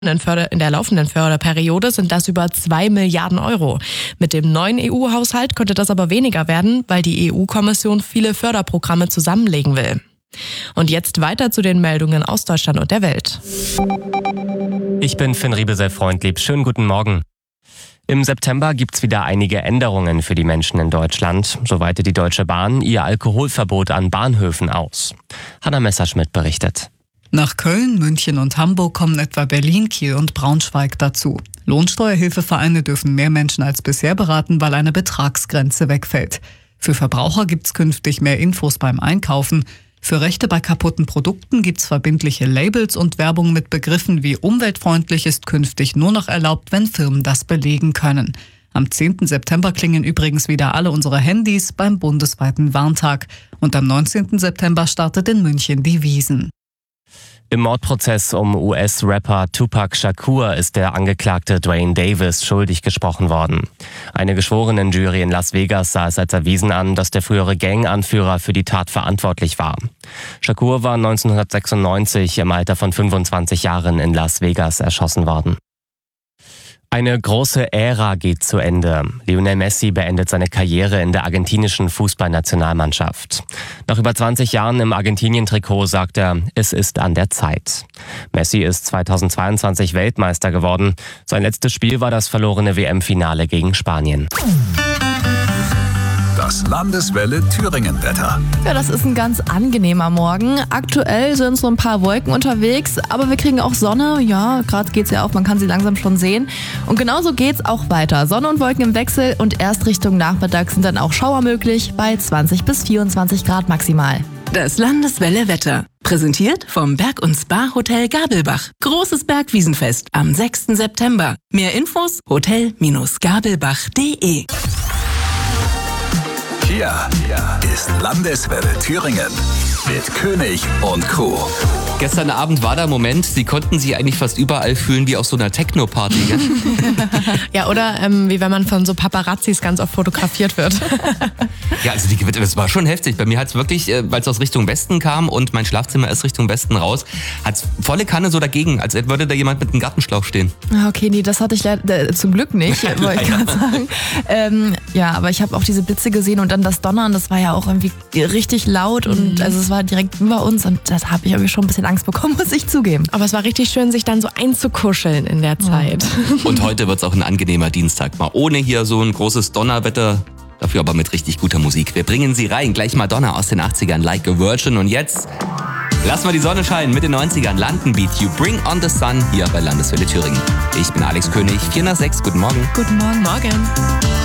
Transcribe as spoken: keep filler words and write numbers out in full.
In Förder- in der laufenden Förderperiode sind das über zwei Milliarden Euro. Mit dem neuen E U-Haushalt könnte das aber weniger werden, weil die E U-Kommission viele Förderprogramme zusammenlegen will. Und jetzt weiter zu den Meldungen aus Deutschland und der Welt. Ich bin Finn Riebesell-Freundlieb. Schönen guten Morgen. Im September gibt's wieder einige Änderungen für die Menschen in Deutschland. So weitet die Deutsche Bahn ihr Alkoholverbot an Bahnhöfen aus. Hanna Messerschmidt berichtet. Nach Köln, München und Hamburg kommen etwa Berlin, Kiel und Braunschweig dazu. Lohnsteuerhilfevereine dürfen mehr Menschen als bisher beraten, weil eine Betragsgrenze wegfällt. Für Verbraucher gibt's künftig mehr Infos beim Einkaufen. Für Rechte bei kaputten Produkten gibt's verbindliche Labels und Werbung mit Begriffen wie umweltfreundlich ist künftig nur noch erlaubt, wenn Firmen das belegen können. Am zehnten September klingen übrigens wieder alle unsere Handys beim bundesweiten Warntag. Und am neunzehnten September startet in München die Wiesn. Im Mordprozess um U S-Rapper Tupac Shakur ist der Angeklagte Duane Davis schuldig gesprochen worden. Eine Geschworenenjury in Las Vegas sah es als erwiesen an, dass der frühere Gang-Anführer für die Tat verantwortlich war. Shakur war neunzehnhundertsechsundneunzig im Alter von fünfundzwanzig Jahren in Las Vegas erschossen worden. Eine große Ära geht zu Ende. Lionel Messi beendet seine Karriere in der argentinischen Fußballnationalmannschaft. Nach über zwanzig Jahren im Argentinien-Trikot sagt er, es ist an der Zeit. Messi ist zweitausendzweiundzwanzig Weltmeister geworden. Sein letztes Spiel war das verlorene W M-Finale gegen Spanien. Das Landeswelle Thüringen-Wetter. Ja, das ist ein ganz angenehmer Morgen. Aktuell sind so ein paar Wolken unterwegs, aber wir kriegen auch Sonne. Ja, gerade geht's ja auch, man kann sie langsam schon sehen. Und genauso geht's auch weiter. Sonne und Wolken im Wechsel und erst Richtung Nachmittag sind dann auch Schauer möglich bei zwanzig bis vierundzwanzig Grad maximal. Das Landeswelle Wetter. Präsentiert vom Berg- und Spa-Hotel Gabelbach. Großes Bergwiesenfest am sechsten September. Mehr Infos hotel Gabelbach punkt de. Hier ist Landeswelle Thüringen mit König und Crew. Gestern Abend war der Moment, Sie konnten sich eigentlich fast überall fühlen wie auf so einer Techno-Party. Gell? Ja, oder ähm, wie wenn man von so Paparazzis ganz oft fotografiert wird. Ja, also die Gewitter, das war schon heftig. Bei mir hat es wirklich, äh, weil es aus Richtung Westen kam und mein Schlafzimmer ist Richtung Westen raus, hat es volle Kanne so dagegen, als würde da jemand mit einem Gartenschlauch stehen. Okay, nee, das hatte ich leider, äh, zum Glück nicht, wollte ich gerade sagen. Ähm, ja, aber ich habe auch diese Blitze gesehen und dann das Donnern, das war ja auch irgendwie richtig laut und mhm. also es war direkt über uns und das habe ich irgendwie schon ein bisschen Angst bekommen, muss ich zugeben. Aber es war richtig schön, sich dann so einzukuscheln in der Zeit. Und heute wird es auch ein angenehmer Dienstag, mal ohne hier so ein großes Donnerwetter, dafür aber mit richtig guter Musik. Wir bringen sie rein, gleich Madonna aus den achtzigern, Like a Virgin und jetzt lassen wir die Sonne scheinen mit den neunzigern, London Beat You, Bring on the Sun hier bei Landeswelle Thüringen. Ich bin Alex König, vier nach sechs, guten Morgen. Guten Morgen. Morgen.